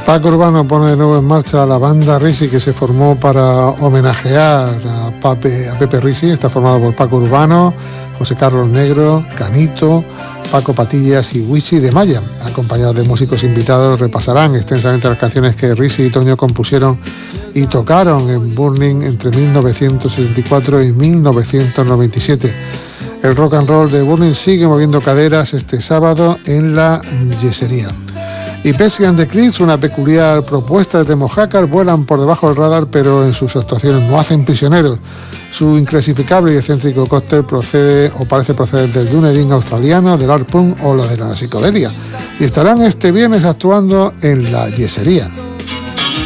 Paco Urbano pone de nuevo en marcha la banda Risi, que se formó para homenajear a Pepe Risi. Está formado por Paco Urbano, José Carlos Negro, Canito, Paco Patillas y Wichi de Maya. Acompañados de músicos invitados, repasarán extensamente las canciones que Risi y Toño compusieron y tocaron en Burning entre 1974 y 1997. El rock and roll de Burning sigue moviendo caderas este sábado en la Yesería. Y Pesci and the Crips, una peculiar propuesta de Temo Hackers, vuelan por debajo del radar, pero en sus actuaciones no hacen prisioneros. Su inclasificable y excéntrico cóctel parece proceder del Dunedin australiano, del art punk o la de la psicodelia. Y estarán este viernes actuando en la Yesería.